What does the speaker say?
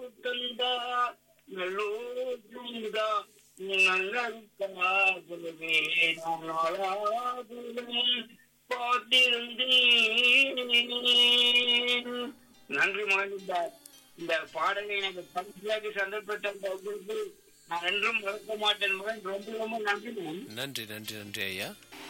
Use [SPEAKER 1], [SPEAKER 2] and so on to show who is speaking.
[SPEAKER 1] தந்தா நல்லோதா நல்லவே நாளாகவும் பார்த்திருந்தேன். நன்றி மகன். இந்த பாடலை எனக்கு பரிசாக சந்தர்ப்பத்தை நான் என்றும் மறக்க மாட்டேன் மகன். ரொம்ப ரொம்ப நன்றி மகன்.
[SPEAKER 2] நன்றி நன்றி நன்றி ஐயா.